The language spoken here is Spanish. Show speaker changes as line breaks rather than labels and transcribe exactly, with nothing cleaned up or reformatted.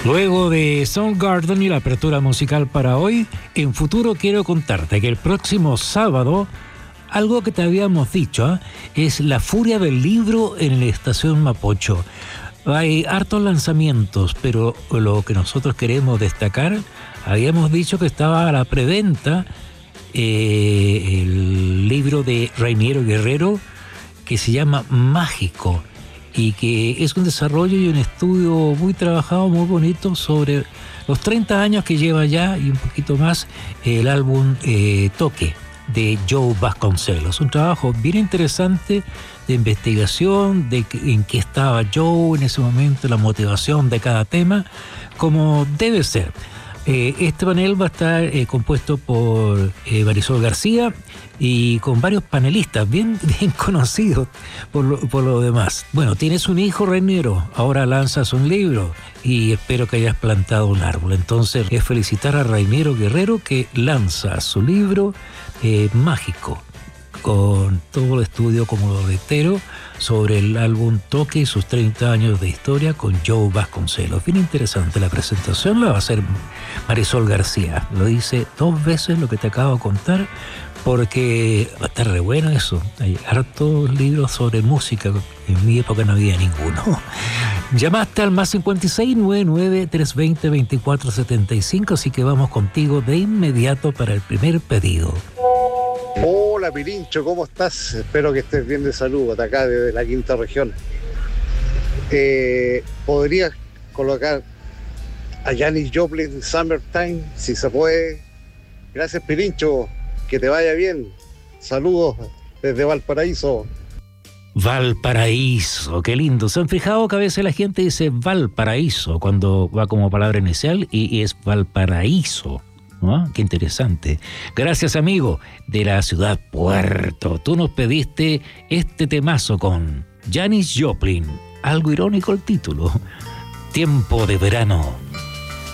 Luego de Soundgarden y la apertura musical para hoy, en futuro quiero contarte que el próximo sábado, algo que te habíamos dicho, ¿eh? es la furia del libro en la Estación Mapocho. Hay hartos lanzamientos, pero lo que nosotros queremos destacar, habíamos dicho que estaba a la preventa eh, el libro de Reiniero Guerrero que se llama Mágico, y que es un desarrollo y un estudio muy trabajado, muy bonito sobre los treinta años que lleva ya y un poquito más el álbum eh, Toque de Joe Vasconcelos. Un trabajo bien interesante de investigación, de en qué estaba Joe en ese momento, la motivación de cada tema, como debe ser. Eh, este panel va a estar eh, compuesto por eh, Marisol García y con varios panelistas bien, bien conocidos por lo, por lo demás. Bueno, tienes un hijo, Reiniero, ahora lanzas un libro y espero que hayas plantado un árbol. Entonces, es felicitar a Reiniero Guerrero que lanza su libro eh, Mágico, con todo el estudio, como lo reitero, sobre el álbum Toque y sus treinta años de historia con Joe Vasconcelos. Bien interesante la presentación, la va a hacer Marisol García. Lo dice dos veces lo que te acabo de contar, porque va a estar re bueno eso. Hay hartos libros sobre música, en mi época no había ninguno. Llamaste al más cincuenta y seis, noventa y nueve, trescientos veinte, veinticuatro setenta y cinco, así que vamos contigo de inmediato para el primer pedido.
Hola Pirincho, ¿cómo estás? Espero que estés bien de salud, de acá desde la quinta región. Eh, ¿Podrías colocar a Janis Joplin Summertime, si se puede? Gracias Pirincho, que te vaya bien. Saludos desde Valparaíso.
Valparaíso, qué lindo. ¿Se han fijado que a veces la gente dice Valparaíso cuando va como palabra inicial y es Valparaíso? ¿No? Qué interesante. Gracias, amigo de la ciudad Puerto. Tú nos pediste este temazo con Janis Joplin. Algo irónico el título. Tiempo de verano.